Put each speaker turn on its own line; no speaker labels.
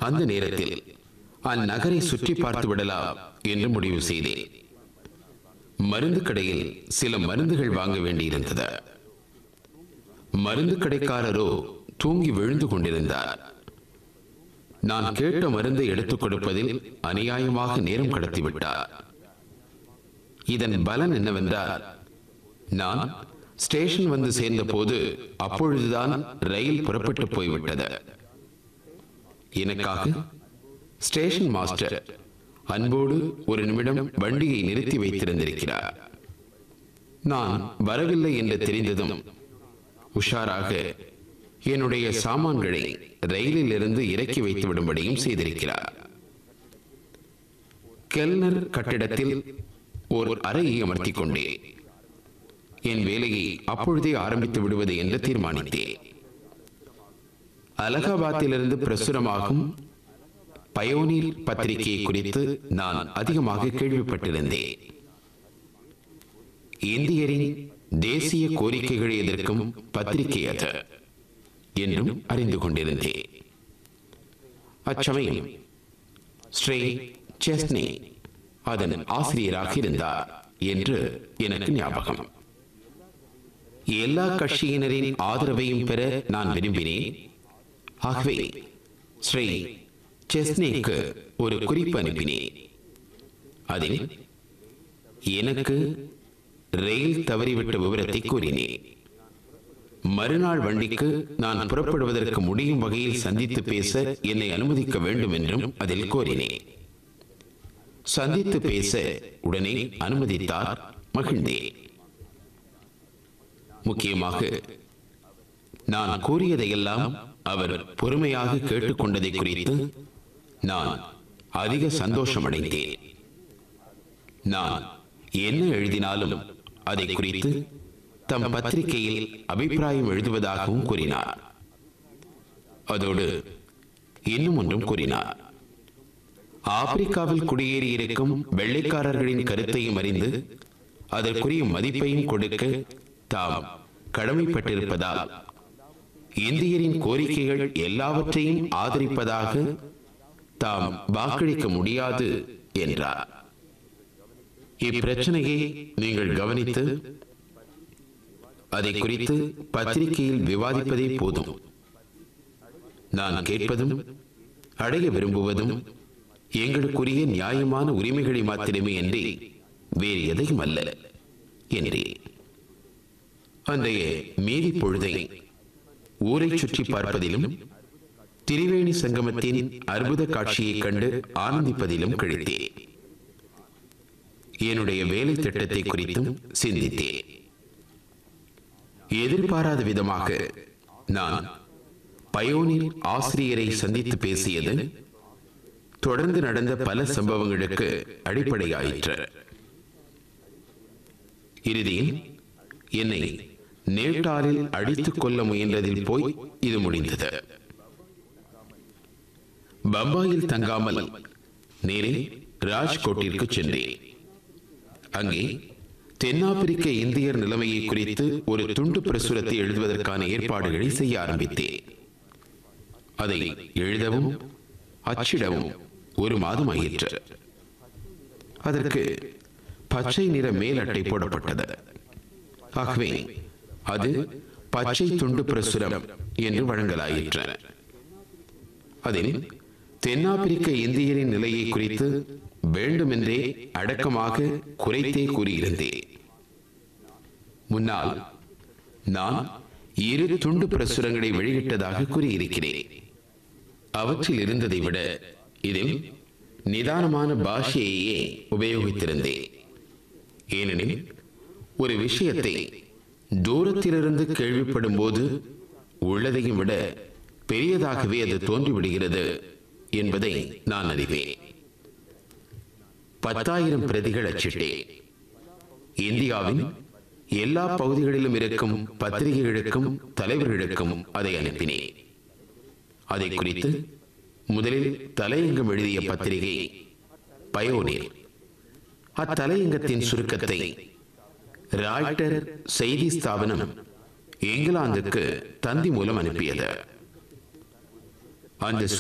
அந்த நேரத்தில் அந்நகரை சுற்றி பார்த்து விடலாம் என்று முடிவு செய்தேன். மருந்து கடையில் சில மருந்துகள் வாங்க வேண்டியிருந்தது. மருந்து கடைக்காரரோ தூங்கி விழுந்து கொண்டிருந்தார். நான் கேட்ட மருந்தை எடுத்துக் கொடுப்பதில் அநியாயமாக நேரம் கடத்திவிட்டார். இதன் பலன் என்னவென்றால், நான் ஸ்டேஷன் வந்து சேர்ந்த போது அப்பொழுதுதான் ரயில் புறப்பட்டு போய்விட்டது. எனக்காக ஸ்டேஷன் மாஸ்டர் அன்போடு ஒரு நிமிடம் வண்டியை நிறுத்தி வைத்திருந்திருக்கிறார். நான் வரவில்லை என்று தெரிந்ததும் உஷாராக என்னுடைய சாமான்களை ரயிலில் இருந்து இறக்கி வைத்து விடும்படியும் செய்திருக்கிறார். கெல்னர் கட்டிடத்தில் ஒரு அறையை அமர்த்திக் கொண்டேன். என் வேலையை அப்பொழுதே ஆரம்பித்து விடுவது என்று தீர்மானித்தேன். அலகாபாத்திலிருந்து பிரசுரமாகும் பயோனீர் பத்திரிகையை குறித்து நான் அதிகமாக கேள்விப்பட்டிருந்தேன். இந்தியரின் தேசிய கோரிக்கைகளை எதிர்க்கும் பத்திரிகை அது என்றும் அறிந்து கொண்டிருந்தேன். அச்சமயம் ஸ்ரீ செஸ்னே அதன் ஆசிரியராக இருந்தார் என்று எனக்கு ஞாபகம். எல்லா கட்சியினரின் ஆதரவையும் பெற நான் விரும்பினேன். ஆகவே ஸ்ரீ செஸ்னேக்கு ஒரு குறிப்பு அனுப்பினேன். அதில் எனக்கு ரயில் தவறிவிட்ட விவரத்தை கூறினேன். மறுநாள் வண்டிக்கு நான் புறப்படுவதற்கு முடியும் வகையில் சந்தித்து பேச என்னை அனுமதிக்க வேண்டும் என்றும் அதில் கோரினேன். சந்தித்து பேச உடனே அனுமதித்தார். மகிழ்ந்தேன். முக்கியமாக நான் கூறியதையெல்லாம் அவர் பொறுமையாக கேட்டுக்கொண்டதை குறித்து நான் அதிக சந்தோஷமடைந்தேன். நான் என்ன எழுதினாலும் அதை குறித்து தம் பத்திரிகையில் அபிப்பிராயம் எழுதுவதாகவும் கூறினார். அதோடு இன்னும் ஒன்றும் கூறினார். ஆப்பிரிக்காவில் குடியேறியிருக்கும் வெள்ளைக்காரர்களின் கருத்தையும் அறிந்து அதற்குரிய மதிப்பையும் கொடுக்க தாம் கடமைப்பட்டிருப்பதால் இந்தியரின் கோரிக்கைகள் எல்லாவற்றையும் ஆதரிப்பதாக தாம் வாக்களிக்க முடியாது என்றார். இப்பிரச்சனையை நீங்கள் கவனித்து அதை குறித்து பத்திரிகையில் விவாதிப்பதே போதும். நான் கேட்பதும் அடைய விரும்புவதும் எங்களுக்குரிய நியாயமான உரிமைகளை மாத்திரமே என்றே வேறு எதையும் அல்ல என்றே. அன்றைய மீதி பொழுதை ஊரை சுற்றி பார்ப்பதிலும் திரிவேணி சங்கமத்தின் அற்புத காட்சியைக் கண்டு ஆனந்திப்பதிலும் கழித்தேன். என்னுடைய வேலை திட்டத்தை குறித்தும் சிந்தித்தேன். எதிர்பாராத விதமாக நான் பயோனீர் ஆசிரியரை சந்தித்து பேசியது தொடர்ந்து நடந்த பல சம்பவங்களுக்கு அடிப்படையாயிற்று. இறுதியில் என்னை நேட்டாரில் அடித்துக் கொள்ள முயன்றதில் போய் இது முடிந்தது. பம்பாயில் தங்காமல் நேரே ராஜ்கோட்டிற்கு சென்றேன். அங்கே தென்னாப்பிரிக்க இந்தியர் நிலைமையை குறித்து ஒரு துண்டு பிரசுரத்தை எழுதுவதற்கான ஏற்பாடுகளை செய்ய ஆரம்பித்தேன். அதை எழுதவும் அச்சிடவும் ஒரு மாதம் ஆயிற்று. அதற்கு பச்சை நிற மேல் அட்டை போடப்பட்டது. ஆகவே அது பச்சை துண்டு பிரசுரம் என்று வழங்கலாயிற்று. அதில் தென்னாப்பிரிக்க இந்தியரின் நிலையை குறித்து வேண்டுமென்றே அடக்கமாக குறைத்தே கூறியிருந்தேன். முன்னால் நான் 2 துண்டு பிரசுரங்களை வெளியிட்டதாக கூறியிருக்கிறேன். அவற்றில் இருந்ததை விட இதில் நிதானமான பாஷையையே உபயோகித்திருந்தேன். ஏனெனில் ஒரு விஷயத்தை தூரத்திலிருந்து கேள்விப்படும் போது உள்ளதையும் விட பெரியதாகவே அது தோன்றிவிடுகிறது என்பதை நான் அறிவேன். 10,000 பிரதிகள் அச்சிட்டேன். இந்தியாவின் எல்லா பகுதிகளிலும் இருக்கும் பத்திரிகைகளுக்கும் தலைவர்களுக்கும் அதை அனுப்பினேன். அதை குறித்து முதலில் தலையங்கம் எழுதிய பத்திரிகை பயோனீர். அத்தலையங்கத்தின் சுருக்கத்தை ராய்ட்டர் செய்தி ஸ்தாபனம் இங்கிலாந்துக்கு தந்தி மூலம் அனுப்பியது. அந்த